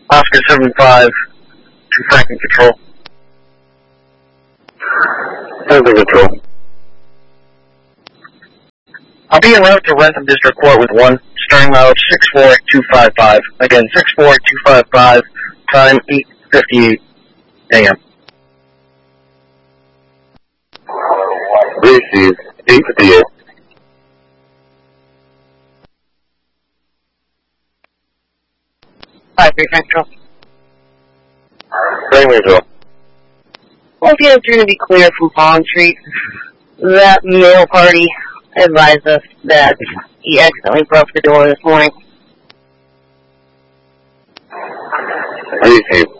Oscar 75 to Franklin Control. Franklin Control. I'll be en route to Rentham District Court with 1, starting mileage 64255. Again, 64255, time 8:58 a.m. Received, 8:58. Hi, Franklin Control. Franklin Control. Once you appear to be clear from Pond Street, that male party advised us that he accidentally broke the door this morning. Received.